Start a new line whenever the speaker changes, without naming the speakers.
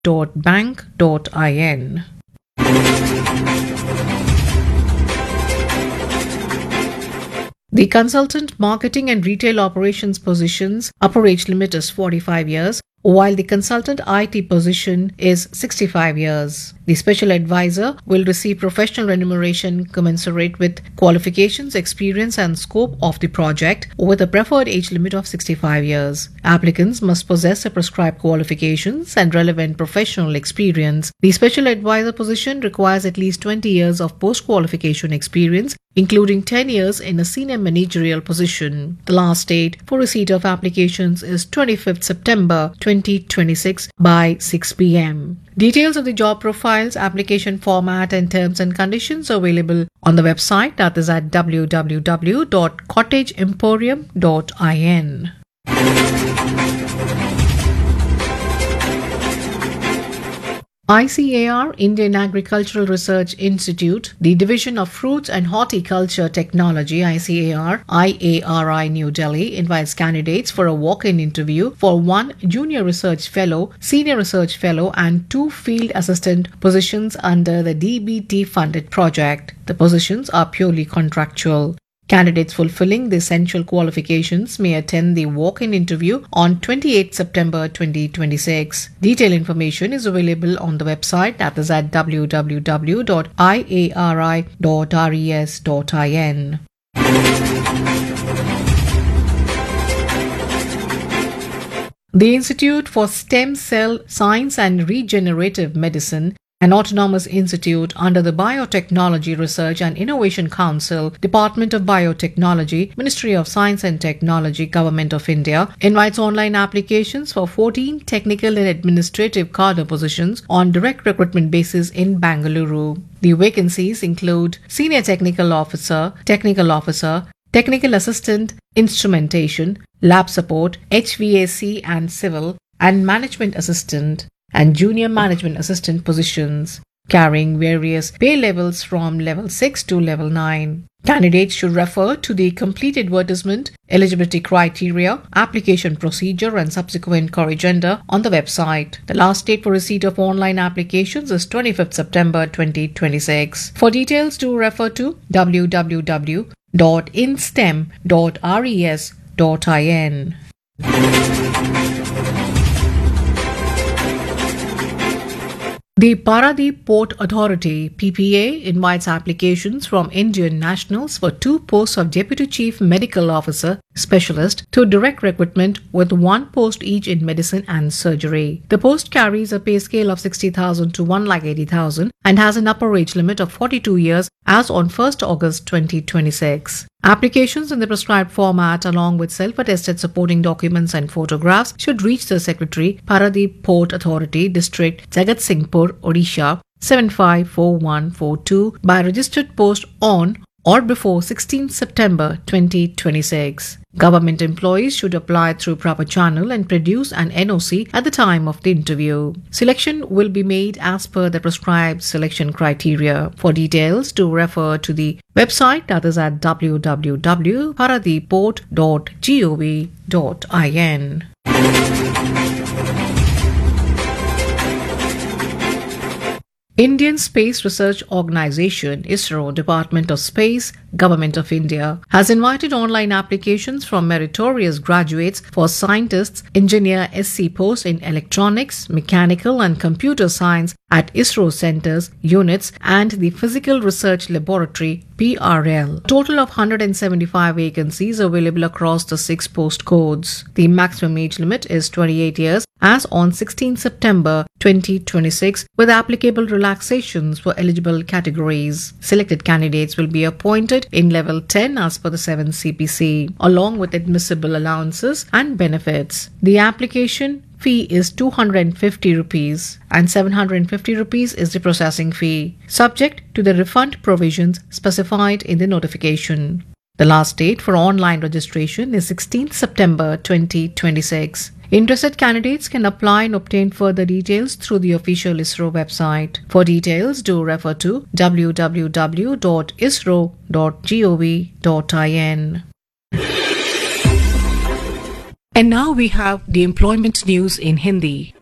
isro.bank.in. The consultant marketing and retail operations positions upper age limit is 45 years, while the consultant IT position is 65 years. The special advisor will receive professional remuneration commensurate with qualifications, experience and scope of the project with a preferred age limit of 65 years. Applicants must possess the prescribed qualifications and relevant professional experience. The special advisor position requires at least 20 years of post-qualification experience, including 10 years in a senior managerial position. The last date for receipt of applications is 25th September 2026 by 6 p.m. Details of the job profiles, application format and terms and conditions are available on the website, that is at www.cottageemporium.in. ICAR, Indian Agricultural Research Institute, the Division of Fruits and Horticulture Technology, ICAR, IARI New Delhi, invites candidates for a walk-in interview for 1 Junior Research Fellow, Senior Research Fellow and 2 Field Assistant positions under the DBT-funded project. The positions are purely contractual. Candidates fulfilling the essential qualifications may attend the walk-in interview on 28 September 2026. Detailed information is available on the website, that is at www.iari.res.in. The Institute for Stem Cell Science and Regenerative Medicine, an autonomous institute under the Biotechnology Research and Innovation Council, Department of Biotechnology, Ministry of Science and Technology, Government of India, invites online applications for 14 technical and administrative cadre positions on direct recruitment basis in Bangalore. The vacancies include Senior Technical Officer, Technical Assistant, Instrumentation, Lab Support, HVAC and Civil, and Management Assistant, and Junior Management Assistant positions, carrying various pay levels from level 6 to level 9. Candidates should refer to the complete advertisement, eligibility criteria, application procedure and subsequent corrigenda on the website. The last date for receipt of online applications is 25th September 2026. For details, do refer to www.instem.res.in. The Paradip Port Authority (PPA) invites applications from Indian nationals for 2 posts of Deputy Chief Medical Officer Specialist to direct recruitment, with 1 post each in medicine and surgery. The post carries a pay scale of 60,000 to 1,80,000 and has an upper age limit of 42 years as on 1st August 2026. Applications in the prescribed format along with self-attested supporting documents and photographs should reach the Secretary, Paradip Port Authority, District, Jagatsinghpur, Odisha 754142 by registered post on or before 16 September 2026. Government employees should apply through proper channel and produce an NOC at the time of the interview. Selection will be made as per the prescribed selection criteria. For details, do refer to the website, that is at www.paradiport.gov.in. Indian Space Research Organisation (ISRO), Department of Space, Government of India, has invited online applications from meritorious graduates for scientists, engineer SC posts in electronics, mechanical and computer science at ISRO centers, units and the Physical Research Laboratory (PRL). A total of 175 vacancies available across the 6 post codes. The maximum age limit is 28 years as on 16 September 2026, with applicable relaxations for eligible categories. Selected candidates will be appointed in level 10 as per the 7th CPC, along with admissible allowances and benefits. The application fee is 250 rupees and 750 rupees is the processing fee, subject to the refund provisions specified in the notification. The last date for online registration is 16th September 2026. Interested candidates can apply and obtain further details through the official ISRO website. For details, do refer to www.isro.gov.in. And now we have the employment news in Hindi.